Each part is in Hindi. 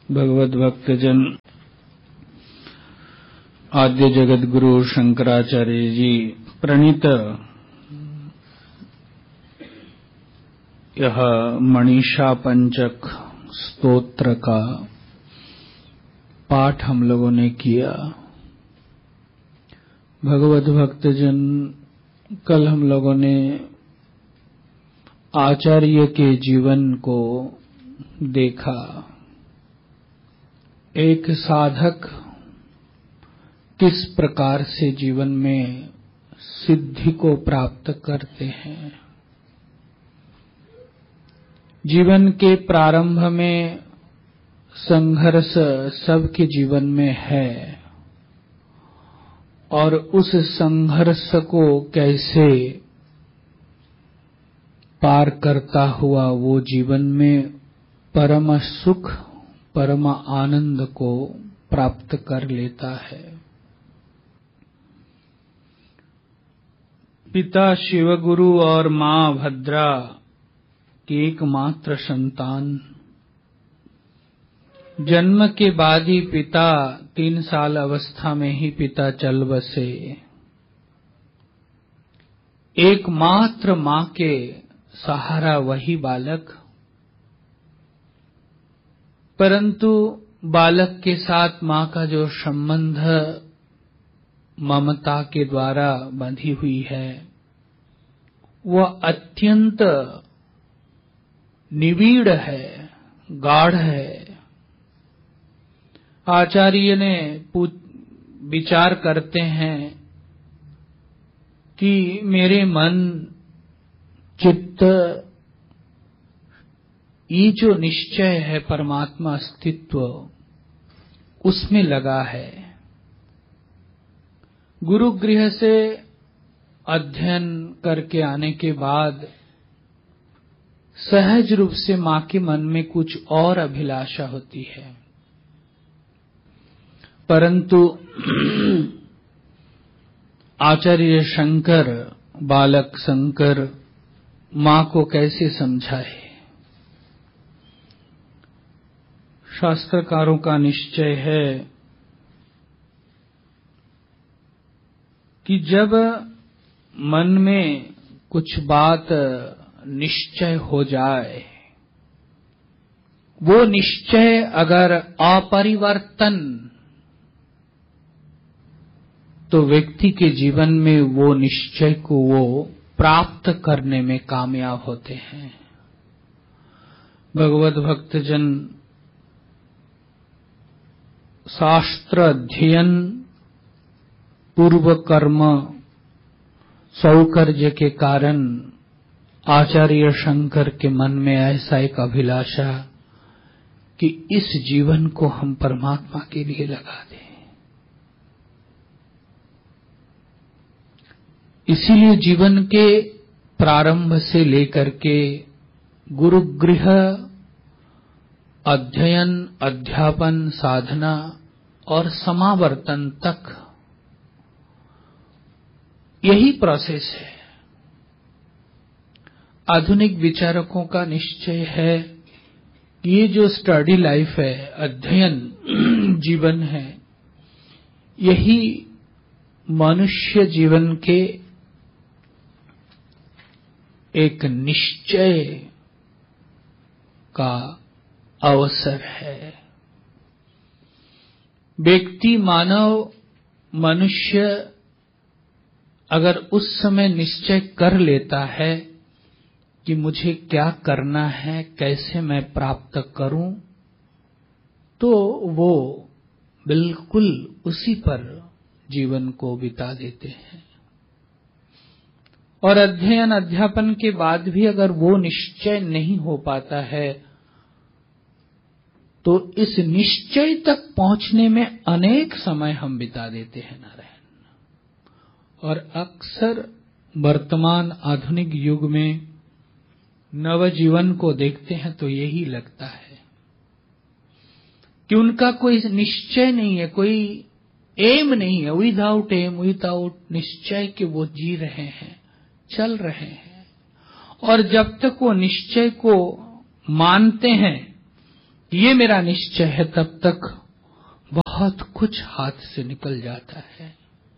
भगवद भक्तजन आद्य जगत गुरु शंकराचार्य जी प्रणीत यह मनीषा पंचक स्तोत्र का पाठ हम लोगों ने किया। भगवद भक्तजन कल हम लोगों ने आचार्य के जीवन को देखा। एक साधक किस प्रकार से जीवन में सिद्धि को प्राप्त करते हैं। जीवन के प्रारंभ में संघर्ष सबके जीवन में है और उस संघर्ष को कैसे पार करता हुआ वो जीवन में परम सुख परम आनंद को प्राप्त कर लेता है। पिता शिवगुरु और मां भद्रा की एकमात्र संतान। जन्म के बाद ही पिता 3 साल अवस्था में ही पिता चल बसे। एकमात्र मां के सहारा वही बालक, परंतु बालक के साथ मां का जो संबंध ममता के द्वारा बंधी हुई है वह अत्यंत निविड़ है, गाढ़ है। आचार्य ने विचार करते हैं कि मेरे मन चित्त ये जो निश्चय है परमात्मा अस्तित्व उसमें लगा है। गुरु गृह से अध्ययन करके आने के बाद सहज रूप से मां के मन में कुछ और अभिलाषा होती है, परंतु आचार्य शंकर बालक शंकर मां को कैसे समझाए। शास्त्रकारों का निश्चय है कि जब मन में कुछ बात निश्चय हो जाए, वो निश्चय अगर अपरिवर्तन, तो व्यक्ति के जीवन में वो निश्चय को वो प्राप्त करने में कामयाब होते हैं। भगवद भक्तजन शास्त्र अध्ययन पूर्व कर्म सौकर्य के कारण आचार्य शंकर के मन में ऐसा एक अभिलाषा कि इस जीवन को हम परमात्मा के लिए लगा दें। इसीलिए जीवन के प्रारंभ से लेकर के गुरुगृह अध्ययन अध्यापन साधना और समावर्तन तक यही प्रोसेस है। आधुनिक विचारकों का निश्चय है कि ये जो स्टडी लाइफ है, अध्ययन जीवन है, यही मनुष्य जीवन के एक निश्चय का अवसर है। व्यक्ति मानव मनुष्य अगर उस समय निश्चय कर लेता है कि मुझे क्या करना है, कैसे मैं प्राप्त करूं, तो वो बिल्कुल उसी पर जीवन को बिता देते हैं। और अध्ययन अध्यापन के बाद भी अगर वो निश्चय नहीं हो पाता है तो इस निश्चय तक पहुंचने में अनेक समय हम बिता देते हैं नारायण। और अक्सर वर्तमान आधुनिक युग में नवजीवन को देखते हैं तो यही लगता है कि उनका कोई निश्चय नहीं है, कोई एम नहीं है। विदाउट एम विदाउट निश्चय के वो जी रहे हैं, चल रहे हैं। और जब तक वो निश्चय को मानते हैं ये मेरा निश्चय है, तब तक बहुत कुछ हाथ से निकल जाता है।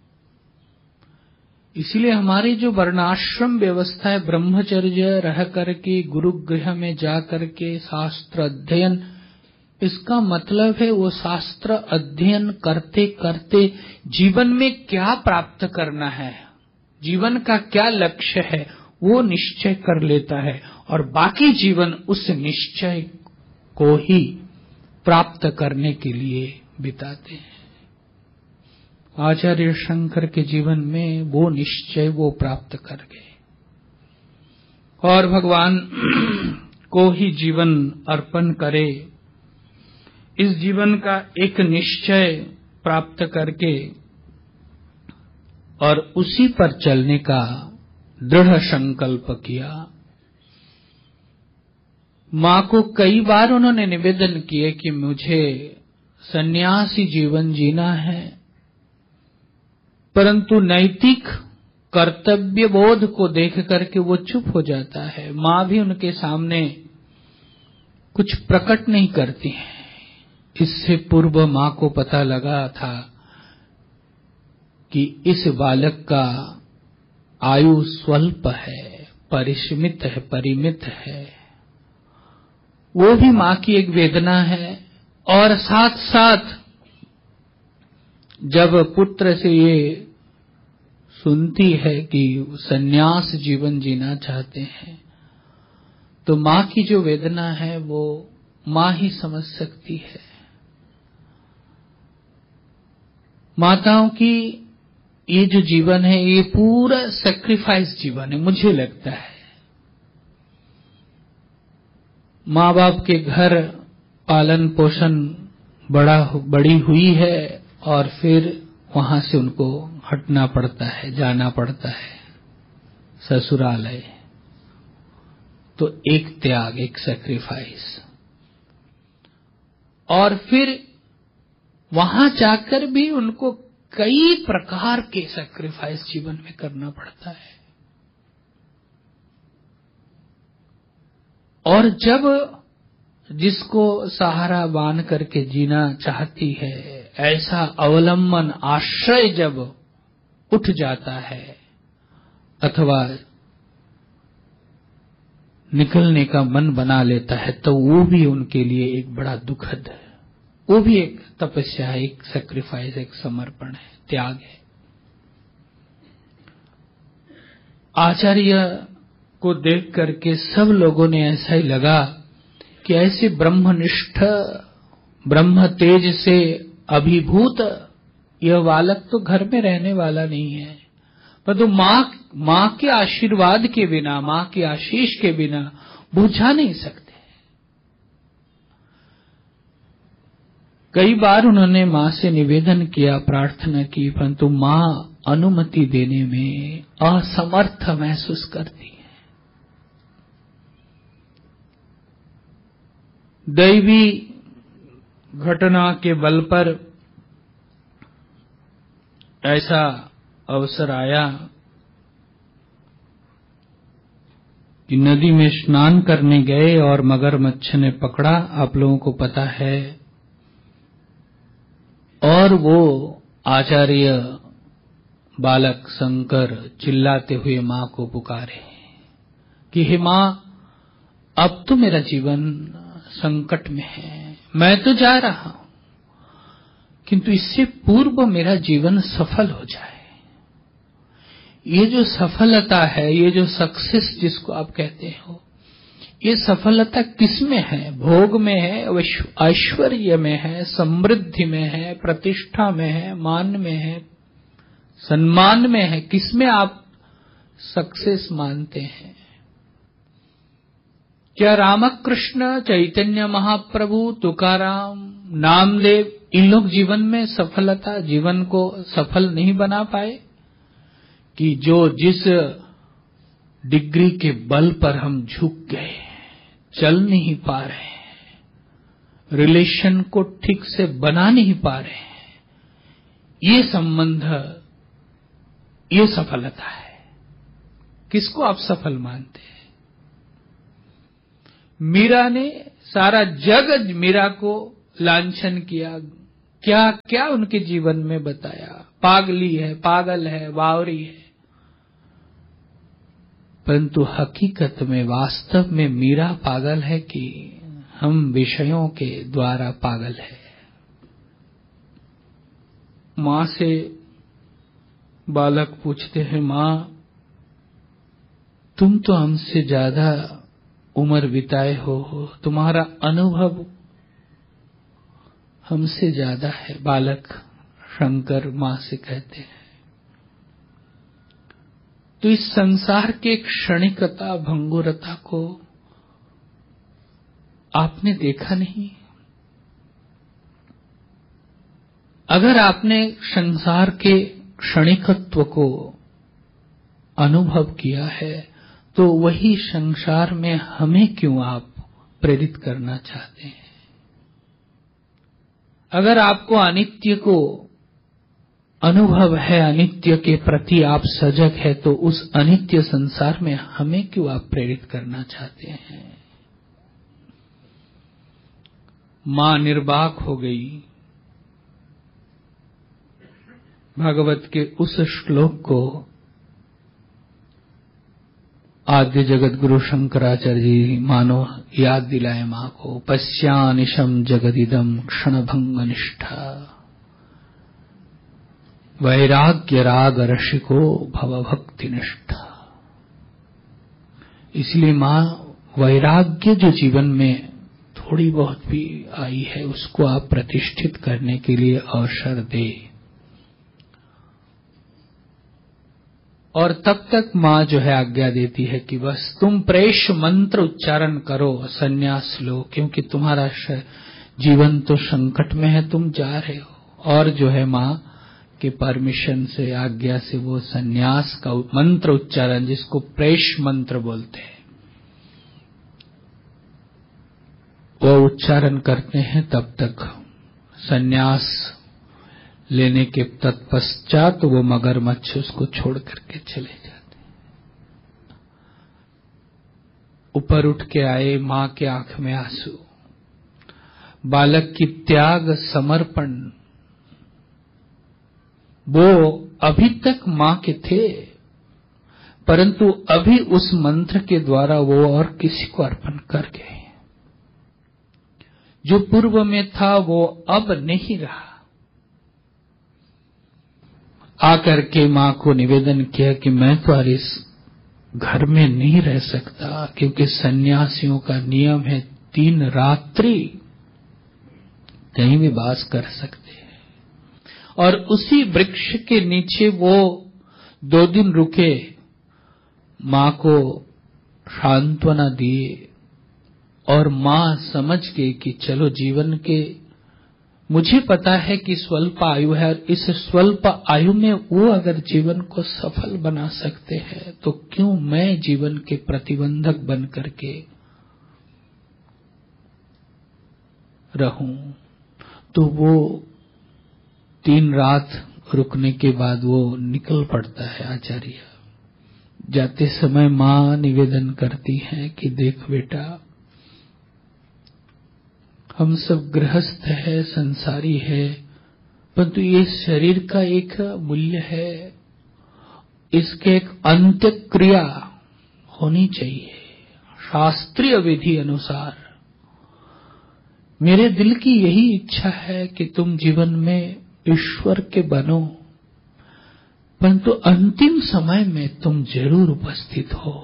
इसलिए हमारी जो वर्णाश्रम व्यवस्था है, ब्रह्मचर्य रह करके, गुरुगृह में जा करके शास्त्र अध्ययन, इसका मतलब है वो शास्त्र अध्ययन करते करते जीवन में क्या प्राप्त करना है, जीवन का क्या लक्ष्य है, वो निश्चय कर लेता है और बाकी जीवन उस निश्चय को ही प्राप्त करने के लिए बिताते हैं। आचार्य शंकर के जीवन में वो निश्चय वो प्राप्त कर गए और भगवान को ही जीवन अर्पण करे, इस जीवन का एक निश्चय प्राप्त करके और उसी पर चलने का दृढ़ संकल्प किया। मां को कई बार उन्होंने निवेदन किए कि मुझे सन्यासी जीवन जीना है, परंतु नैतिक कर्तव्य बोध को देख करके वो चुप हो जाता है। मां भी उनके सामने कुछ प्रकट नहीं करती है। इससे पूर्व मां को पता लगा था कि इस बालक का आयु स्वल्प है, परिमित है, परिमित है। वो भी मां की एक वेदना है और साथ साथ जब पुत्र से ये सुनती है कि सन्यास जीवन जीना चाहते हैं, तो मां की जो वेदना है वो मां ही समझ सकती है। माताओं की ये जो जीवन है ये पूरा सैक्रिफाइस जीवन है। मुझे लगता है माँ बाप के घर पालन पोषण बड़ी हुई है और फिर वहां से उनको हटना पड़ता है, जाना पड़ता है ससुरालय, तो एक त्याग, एक सैक्रिफाइस, और फिर वहां जाकर भी उनको कई प्रकार के सैक्रिफाइस जीवन में करना पड़ता है। और जब जिसको सहारा बांध करके जीना चाहती है, ऐसा अवलंबन आश्रय जब उठ जाता है अथवा निकलने का मन बना लेता है, तो वो भी उनके लिए एक बड़ा दुखद है। वो भी एक तपस्या है, एक सैक्रिफाइस, एक समर्पण है, त्याग है। आचार्य को देख करके सब लोगों ने ऐसा ही लगा कि ऐसे ब्रह्मनिष्ठ, ब्रह्म तेज से अभिभूत यह बालक तो घर में रहने वाला नहीं है, परंतु मां के आशीर्वाद के बिना, मां के आशीष के बिना बुझा नहीं सकते। कई बार उन्होंने मां से निवेदन किया, प्रार्थना की, परंतु मां अनुमति देने में असमर्थ महसूस करती है। दैवी घटना के बल पर ऐसा अवसर आया कि नदी में स्नान करने गए और मगरमच्छ ने पकड़ा, आप लोगों को पता है। और वो आचार्य बालक शंकर चिल्लाते हुए मां को पुकारे कि हे मां, अब तो मेरा जीवन संकट में है, मैं तो जा रहा हूं, किंतु इससे पूर्व मेरा जीवन सफल हो जाए। ये जो सफलता है, ये जो सक्सेस जिसको आप कहते हो, ये सफलता किस में है? भोग में है, ऐश्वर्य में है, समृद्धि में है, प्रतिष्ठा में है, मान में है, सम्मान में है? किसमें आप सक्सेस मानते हैं? क्या रामकृष्ण, चैतन्य महाप्रभु, तुकाराम, नामदेव, इन लोग जीवन में सफलता, जीवन को सफल नहीं बना पाए? कि जो जिस डिग्री के बल पर हम झुक गए, चल नहीं पा रहे, रिलेशन को ठीक से बना नहीं पा रहे, ये संबंध, ये सफलता है। किसको आप सफल मानते हैं? मीरा ने, सारा जग मीरा को लांछन किया, क्या क्या उनके जीवन में बताया, पागली है, पागल है, बावरी है। परंतु हकीकत में, वास्तव में मीरा पागल है कि हम विषयों के द्वारा पागल है। मां से बालक पूछते हैं, मां तुम तो हमसे ज्यादा उम्र बिताए हो, तुम्हारा अनुभव हमसे ज्यादा है। बालक शंकर मां से कहते हैं, तो इस संसार के क्षणिकता, भंगुरता को आपने देखा नहीं? अगर आपने संसार के क्षणिकत्व को अनुभव किया है, तो वही संसार में हमें क्यों आप प्रेरित करना चाहते हैं? अगर आपको अनित्य को अनुभव है, अनित्य के प्रति आप सजग है, तो उस अनित्य संसार में हमें क्यों आप प्रेरित करना चाहते हैं? मां निर्बाक हो गई। भागवत के उस श्लोक को आद्य जगत गुरु शंकराचार्य जी मानो याद दिलाए मां को, पश्यानिशम जगदिदम क्षणभंग निष्ठा, वैराग्य राग रसिको भव भक्ति निष्ठा। इसलिए मां, वैराग्य जो जीवन में थोड़ी बहुत भी आई है, उसको आप प्रतिष्ठित करने के लिए अवसर दे। और तब तक मां जो है आज्ञा देती है कि बस तुम प्रेष मंत्र उच्चारण करो, संन्यास लो, क्योंकि तुम्हारा जीवन तो संकट में है, तुम जा रहे हो। और जो है मां के परमिशन से, आज्ञा से वो संन्यास का मंत्र उच्चारण, जिसको प्रेष मंत्र बोलते हैं, वो उच्चारण करते हैं। तब तक संन्यास लेने के तत्पश्चात वो मगरमच्छ उसको छोड़ करके चले जाते। ऊपर उठ के आए, मां के आंख में आंसू, बालक की त्याग समर्पण। वो अभी तक मां के थे, परंतु अभी उस मंत्र के द्वारा वो और किसी को अर्पण कर गए। जो पूर्व में था वो अब नहीं रहा। आकर के मां को निवेदन किया कि मैं तो इस घर में नहीं रह सकता, क्योंकि सन्यासियों का नियम है 3 रात्रि कहीं भी वास कर सकते हैं। और उसी वृक्ष के नीचे वो 2 दिन रुके, मां को सांत्वना दिए, और मां समझ गई कि चलो जीवन के, मुझे पता है कि स्वल्प आयु है, और इस स्वल्प आयु में वो अगर जीवन को सफल बना सकते हैं, तो क्यों मैं जीवन के प्रतिबंधक बन करके रहूं। तो वो 3 रात रुकने के बाद वो निकल पड़ता है। आचार्य जाते समय मां निवेदन करती है कि देख बेटा, हम सब गृहस्थ है, संसारी है, परंतु ये शरीर का एक मूल्य है, इसके एक अंत्य क्रिया होनी चाहिए शास्त्रीय विधि अनुसार। मेरे दिल की यही इच्छा है कि तुम जीवन में ईश्वर के बनो, परंतु अंतिम समय में तुम जरूर उपस्थित हो।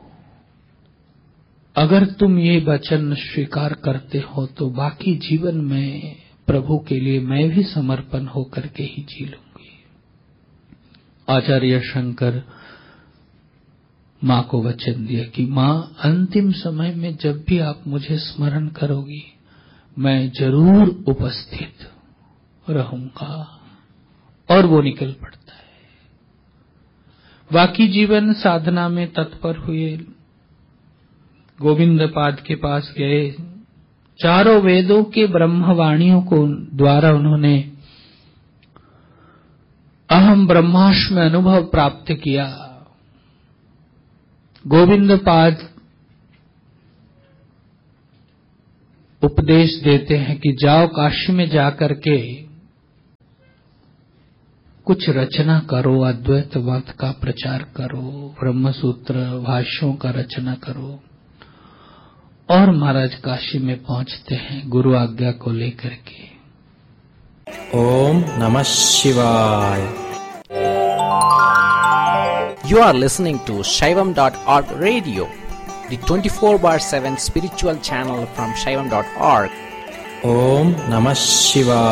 अगर तुम ये वचन स्वीकार करते हो तो बाकी जीवन में प्रभु के लिए मैं भी समर्पण होकर के ही जी लूंगी। आचार्य शंकर मां को वचन दिया कि मां, अंतिम समय में जब भी आप मुझे स्मरण करोगी, मैं जरूर उपस्थित रहूंगा। और वो निकल पड़ता है। बाकी जीवन साधना में तत्पर हुए, गोविंद पाद के पास गए, चारों वेदों के ब्रह्मवाणियों को द्वारा उन्होंने अहम ब्रह्मास्मि अनुभव प्राप्त किया। गोविंद पाद उपदेश देते हैं कि जाओ काशी में जाकर के कुछ रचना करो, अद्वैत मत का प्रचार करो, ब्रह्मसूत्र भाष्यों का रचना करो। और महाराज काशी में पहुंचते हैं गुरु आज्ञा को लेकर के। ओम नमः शिवाय। You are listening to Shaivam.org radio, the 24/7 spiritual channel from Shaivam.org. Om Namah Shivaya.